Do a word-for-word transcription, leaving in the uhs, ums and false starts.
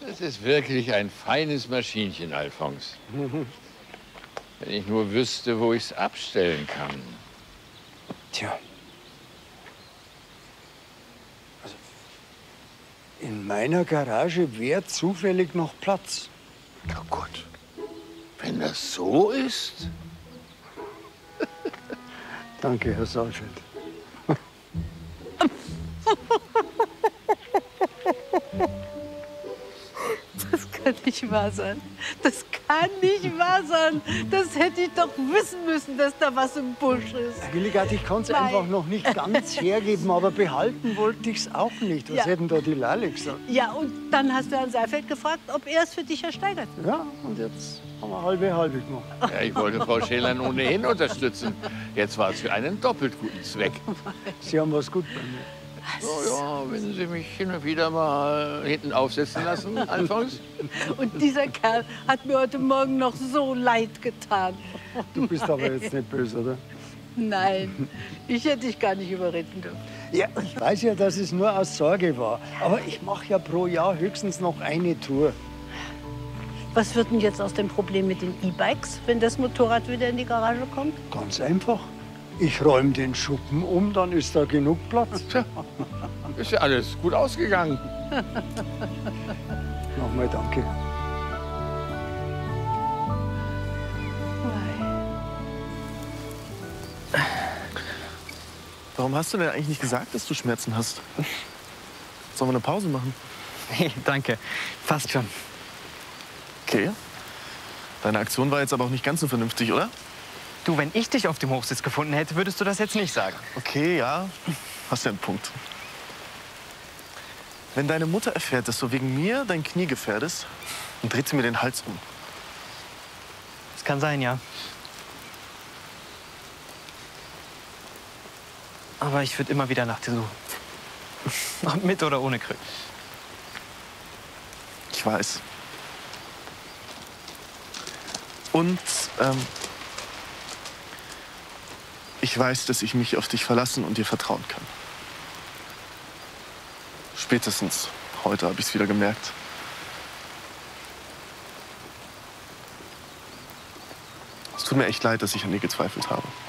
Das ist wirklich ein feines Maschinchen, Alfons. Wenn ich nur wüsste, wo ich es abstellen kann. Tja. Also, in meiner Garage wäre zufällig noch Platz. Oh Gott, wenn das so ist? Danke, Herr Saalfeld. Das kann nicht wahr sein. Das kann nicht wahr sein. Das hätte ich doch wissen müssen, dass da was im Busch ist. Herr Hildegard, ich kann es Nein. einfach noch nicht ganz hergeben, aber behalten wollte ich es auch nicht. Was Ja. hätten da die Lale gesagt? Ja, und dann hast du Herrn Seifeld gefragt, ob er es für dich ersteigert. Ja, und jetzt haben wir halbe halbe gemacht. Ja, ich wollte Frau Schelan ohnehin unterstützen. Jetzt war es für einen doppelt guten Zweck. Sie haben was gut bei mir. So, ja, wenn Sie mich hin und wieder mal hinten aufsetzen lassen, Alfons. Und dieser Kerl hat mir heute Morgen noch so leid getan. Du bist aber jetzt nicht böse, oder? Nein, ich hätte dich gar nicht überreden dürfen. Ja, ich weiß ja, dass es nur aus Sorge war. Aber ich mache ja pro Jahr höchstens noch eine Tour. Was wird denn jetzt aus dem Problem mit den E-Bikes, wenn das Motorrad wieder in die Garage kommt? Ganz einfach. Ich räume den Schuppen um, dann ist da genug Platz. Tja, ist ja alles gut ausgegangen. Nochmal danke. Warum hast du denn eigentlich nicht gesagt, dass du Schmerzen hast? Sollen wir eine Pause machen? Hey, danke. Passt schon. Okay. Deine Aktion war jetzt aber auch nicht ganz so vernünftig, oder? Du, wenn ich dich auf dem Hochsitz gefunden hätte, würdest du das jetzt nicht sagen. Okay, ja. Hast ja einen Punkt. Wenn deine Mutter erfährt, dass du wegen mir dein Knie gefährdest, dann dreht sie mir den Hals um. Das kann sein, ja. Aber ich würde immer wieder nach dir suchen. Ob mit oder ohne Krücken. Ich weiß. Und ähm, ich weiß, dass ich mich auf dich verlassen und dir vertrauen kann. Spätestens heute habe ich es wieder gemerkt. Es tut mir echt leid, dass ich an dir gezweifelt habe.